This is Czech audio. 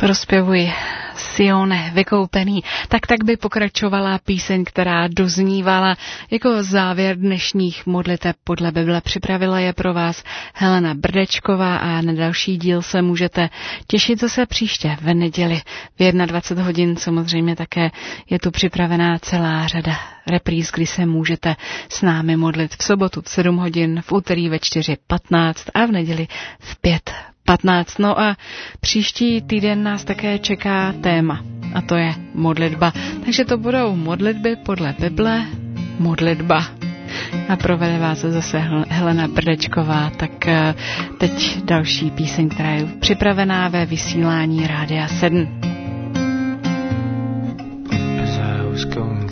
Prospěvuji Sione vykoupený. Tak by pokračovala píseň, která doznívala jako závěr dnešních modliteb podle Bible. Připravila je pro vás Helena Brdečková a na další díl se můžete těšit zase příště v neděli v 21 hodin. Samozřejmě také je tu připravená celá řada repríz, kdy se můžete s námi modlit v sobotu v 7 hodin, v úterý ve 4:15 a v neděli v 5:15. No a příští týden nás také čeká téma, a to je modlitba. Takže to budou modlitby podle Bible, modlitba. A provede vás zase Helena Brdečková. Tak teď další píseň, která je připravená ve vysílání Rádia 7.